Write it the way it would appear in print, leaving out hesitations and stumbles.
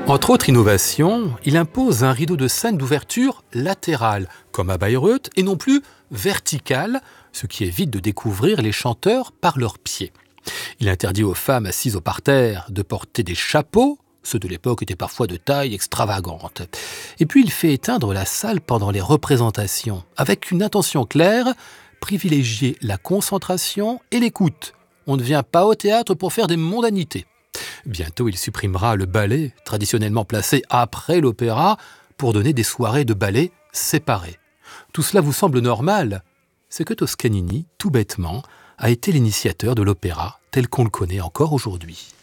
Entre autres innovations, il impose un rideau de scène d'ouverture latéral, comme à Bayreuth, et non plus vertical, ce qui évite de découvrir les chanteurs par leurs pieds. Il interdit aux femmes assises au parterre de porter des chapeaux, ceux de l'époque étaient parfois de taille extravagante. Et puis il fait éteindre la salle pendant les représentations, avec une intention claire, privilégier la concentration et l'écoute. On ne vient pas au théâtre pour faire des mondanités. Bientôt, il supprimera le ballet, traditionnellement placé après l'opéra, pour donner des soirées de ballet séparées. Tout cela vous semble normal ? C'est que Toscanini, tout bêtement, a été l'initiateur de l'opéra tel qu'on le connaît encore aujourd'hui.